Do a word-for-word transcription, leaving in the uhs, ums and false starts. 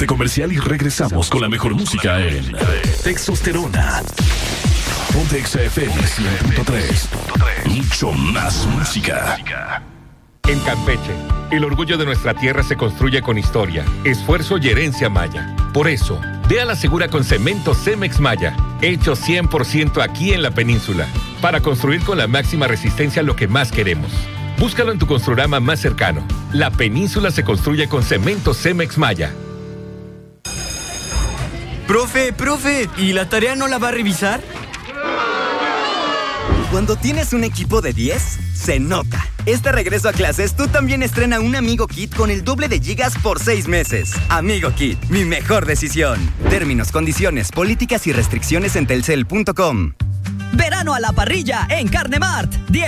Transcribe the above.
corte comercial y regresamos con la mejor música en Textosterona. Ponte Exa F M cien punto tres. Mucho más música. En Campeche, el orgullo de nuestra tierra se construye con historia, esfuerzo y herencia maya. Por eso, ve a la segura con cemento Cemex Maya, hecho cien por ciento aquí en la península, para construir con la máxima resistencia lo que más queremos. Búscalo en tu Construrama más cercano. La península se construye con cemento Cemex Maya. Profe, profe, ¿y la tarea no la va a revisar? Cuando tienes un equipo de diez, se nota. Este regreso a clases, tú también estrena un Amigo Kit con el doble de gigas por seis meses. Amigo Kit, mi mejor decisión. Términos, condiciones, políticas y restricciones en telcel punto com. Verano a la parrilla en Carnemart.